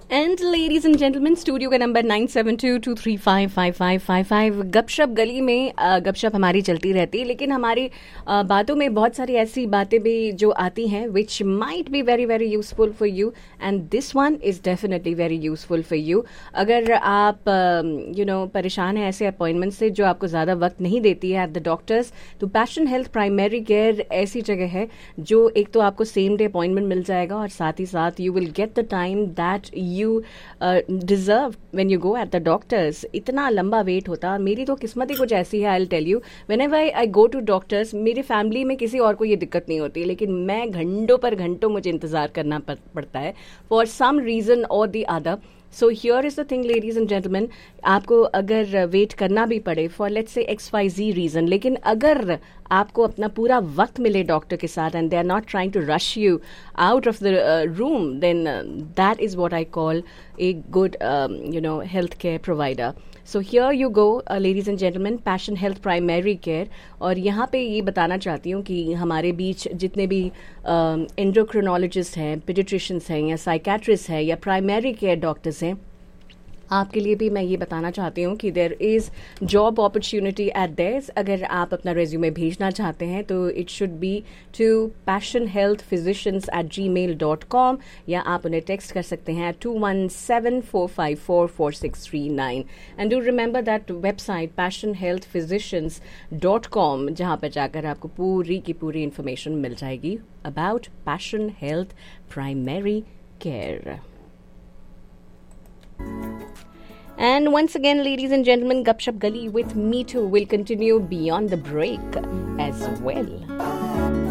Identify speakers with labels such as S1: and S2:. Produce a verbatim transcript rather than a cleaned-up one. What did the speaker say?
S1: And ladies and gentleman, studio का number nine seven to to three five five five five five. गपशप गली में अ, गपशप हमारी चलती रहती है, लेकिन हमारी अ, बातों में बहुत सारी ऐसी बातें भी जो आती हैं which might be very very useful for you, and this one is definitely very useful for you. अगर आप यू नो परेशान हैं ऐसे अपॉइंटमेंट से जो आपको ज़्यादा वक्त नहीं देती है एट द डॉक्टर्स, तो पैशन हेल्थ प्राइमरी केयर ऐसी जगह है जो एक तो आपको सेम डे अपॉइंटमेंट मिल जाएगा और साथ ही साथ you will get the time that you uh, deserve when you go at the doctors. इतना लंबा वेट होता, मेरी तो किस्मत ही कुछ ऐसी है, I'll tell you. Whenever I go to doctors, मेरी फैमिली में किसी और को ये दिक्कत नहीं होती, लेकिन मैं घंटों पर घंटों मुझे इंतजार करना पड़ता है for some reason or the other. So here is the thing ladies and gentleman, आपको अगर वेट करना भी पड़े for let's say x Y ji reason, लेकिन अगर आपको अपना पूरा वक्त मिले डॉक्टर के साथ and they are not trying to rush you out of the room, then that is what I call a good you know health care provider. So here you go ladies and gentleman, passion health primary care. और यहाँ पे ये बताना चाहती हूँ कि हमारे बीच जितने भी एंडोक्रिनोलॉजिस्ट uh, हैं, पीडियाट्रिशियंस हैं या साइकेट्रिस्ट हैं या प्राइमरी केयर डॉक्टर्स हैं, आपके लिए भी मैं ये बताना चाहती हूँ कि there is job opportunity eight theirs. अगर आप अपना रेज्यूमे भेजना चाहते हैं तो it should be to passion health physicians eight ji mail dot com, या आप उन्हें टेक्स्ट कर सकते हैं to one seven four five four four six three nine. And do remember that website passion health physicians dot com, जहाँ पर जाकर आपको पूरी की पूरी इंफॉर्मेशन मिल जाएगी about passion health primary care. And once again, ladies and gentlemen, Gupshup Gali with Me Too will continue beyond the break as well.